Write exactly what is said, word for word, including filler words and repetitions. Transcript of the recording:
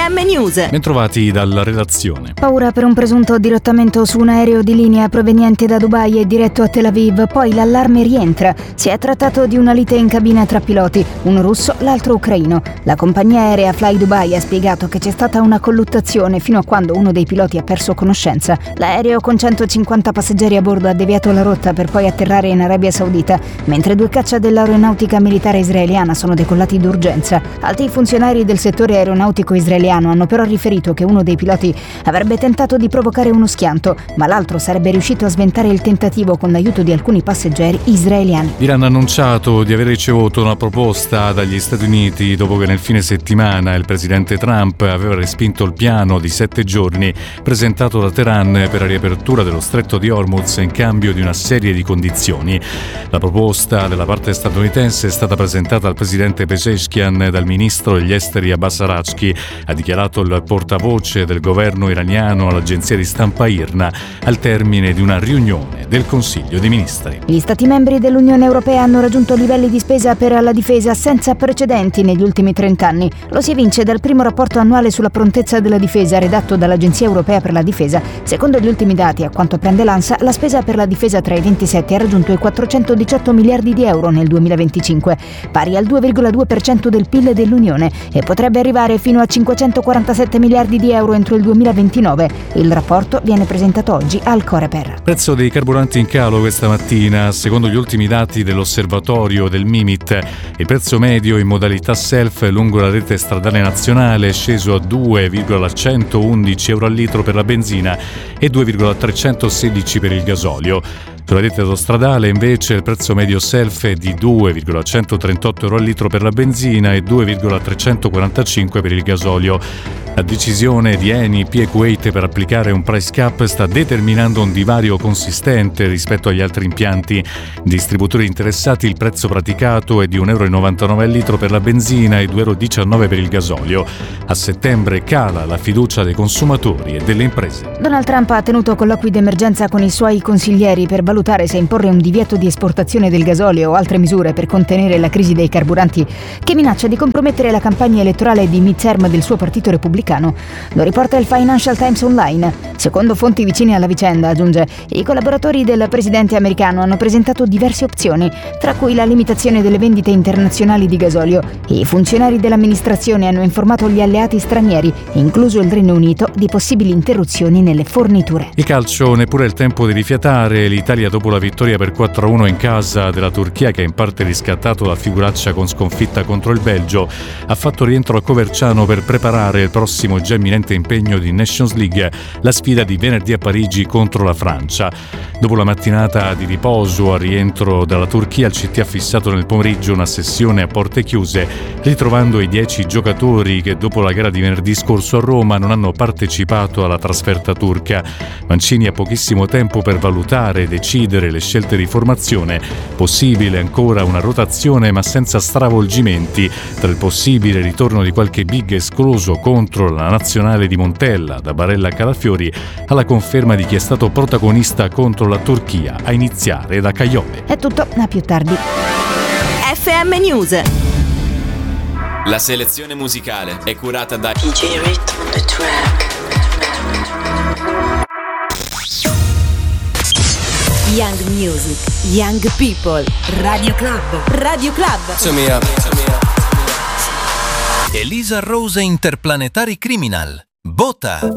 M News. Bentrovati dalla redazione. Paura per un presunto dirottamento su un aereo di linea proveniente da Dubai e diretto a Tel Aviv, poi l'allarme rientra. Si è trattato di una lite in cabina tra piloti, uno russo, l'altro ucraino. La compagnia aerea Fly Dubai ha spiegato che c'è stata una colluttazione fino a quando uno dei piloti ha perso conoscenza. L'aereo con centocinquanta passeggeri a bordo ha deviato la rotta per poi atterrare in Arabia Saudita, mentre due caccia dell'aeronautica militare israeliana sono decollati d'urgenza. Alti funzionari del settore aeronautico israeliano hanno però riferito che uno dei piloti avrebbe tentato di provocare uno schianto, ma l'altro sarebbe riuscito a sventare il tentativo con l'aiuto di alcuni passeggeri israeliani. L'Iran ha annunciato di aver ricevuto una proposta dagli Stati Uniti dopo che nel fine settimana il presidente Trump aveva respinto il piano di sette giorni presentato da Teheran per la riapertura dello stretto di Hormuz in cambio di una serie di condizioni. La proposta della parte statunitense è stata presentata al presidente Pezeshkian dal ministro degli esteri Abbas Araghchi, ha dichiarato il portavoce del governo iraniano all'agenzia di stampa I R N A al termine di una riunione del Consiglio dei Ministri. Gli Stati membri dell'Unione Europea hanno raggiunto livelli di spesa per la difesa senza precedenti negli ultimi trent'anni. Lo si evince dal primo rapporto annuale sulla prontezza della difesa redatto dall'Agenzia Europea per la Difesa. Secondo gli ultimi dati, a quanto prende l'ANSA, la spesa per la difesa tra i ventisette ha raggiunto i quattrocentodiciotto miliardi di euro nel duemilaventicinque, pari al due virgola due per cento del P I L dell'Unione, e potrebbe arrivare fino a cinquecentoquarantasette miliardi di euro entro il duemilaventinove. Il rapporto viene presentato oggi al Coreper. Prezzo dei carburanti in calo questa mattina. Secondo gli ultimi dati dell'osservatorio del Mimit, il prezzo medio in modalità self lungo la rete stradale nazionale è sceso a due virgola centoundici euro al litro per la benzina e due virgola trecentosedici per il gasolio. Sulla rete autostradale invece il prezzo medio self è di due virgola centotrentotto euro al litro per la benzina e due virgola trecentoquarantacinque per il gasolio. La decisione di Eni P e Kuwait per applicare un price cap sta determinando un divario consistente rispetto agli altri impianti. Distributori interessati, il prezzo praticato è di un euro e novantanove al litro per la benzina e due virgola diciannove euro per il gasolio. A settembre cala la fiducia dei consumatori e delle imprese. Donald Trump ha tenuto colloqui d'emergenza con i suoi consiglieri per valutare se imporre un divieto di esportazione del gasolio o altre misure per contenere la crisi dei carburanti che minaccia di compromettere la campagna elettorale di midterm del suo partito repubblicano. Lo riporta il Financial Times Online. Secondo fonti vicine alla vicenda, aggiunge, i collaboratori del presidente americano hanno presentato diverse opzioni, tra cui la limitazione delle vendite internazionali di gasolio. I funzionari dell'amministrazione hanno informato gli alleati stranieri, incluso il Regno Unito, di possibili interruzioni nelle forniture. Il calcio, neppure il tempo di rifiatare. L'Italia, dopo la vittoria per quattro a uno in casa della Turchia, che ha in parte riscattato la figuraccia con sconfitta contro il Belgio, ha fatto rientro a Coverciano per preparare il prossimo e già imminente impegno di Nations League, la sfida di venerdì a Parigi contro la Francia. Dopo la mattinata di riposo al rientro dalla Turchia, il C T ha fissato nel pomeriggio una sessione a porte chiuse, ritrovando i dieci giocatori che dopo la gara di venerdì scorso a Roma non hanno partecipato alla trasferta turca. Mancini ha pochissimo tempo per valutare e decidere le scelte di formazione. Possibile ancora una rotazione, ma senza stravolgimenti, tra il possibile ritorno di qualche big escluso contro la nazionale di Montella, da Barella a Calafiori, alla conferma di chi è stato protagonista contro la Turchia, a iniziare da Caglione. È tutto, a più tardi. F M News. La selezione musicale è curata da D J Rhythm on the track. Young Music, Young People, Radio Club, Radio Club. Turn me up, turn me up. Elisa Rose Interplanetary Criminal. Bota.